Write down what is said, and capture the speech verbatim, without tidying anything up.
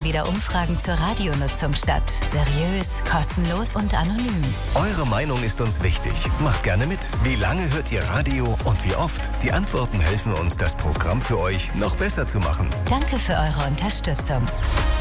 wieder Umfragen zur Radionutzung statt. Seriös, kostenlos und anonym. Eure Meinung ist uns wichtig. Macht gerne mit. Wie lange hört ihr Radio und wie oft? Die Antworten helfen uns, das Programm für euch noch besser zu machen. Danke für eure Unterstützung.